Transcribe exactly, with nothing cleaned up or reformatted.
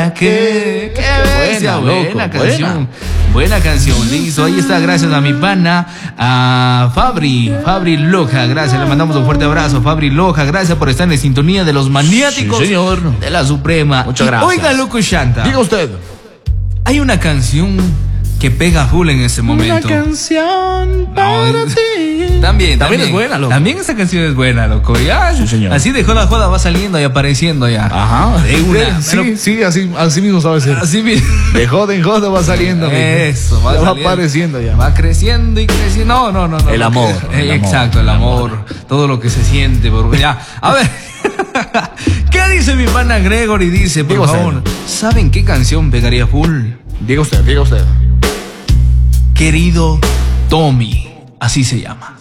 ¿para qué? Qué bestia, buena, buena, buena loco, canción. buena. Buena canción, listo. Ahí está, gracias a mi pana, a Fabri, Fabri Loja, gracias. Le mandamos un fuerte abrazo, Fabri Loja. Gracias por estar en sintonía de los maniáticos Sí, señor. de la Suprema. Muchas Y gracias. oiga, loco Shanta, Diga usted. hay una canción que pega full en este momento. canción para No, ti. También, También es buena, loco. También esa canción es buena, loco. Ya, Sí, señor. así de joda a joda va saliendo y apareciendo ya. Ajá. De una. Sí, pero- sí, así, así mismo sabe ser. Así mismo. De joda en joda va saliendo. mijo. Eso, va, Ya va saliendo. apareciendo ya. Va creciendo y creciendo. No, no, no. no El no, amor, que- el eh, amor, exacto, el el amor. Todo lo que se siente. Por... Ya. A ver. ¿Qué dice mi pana Gregory? Dice, por Diga usted. favor, ¿saben qué canción pegaría full? Diga usted, diga usted. Querido Tommy. Así se llama.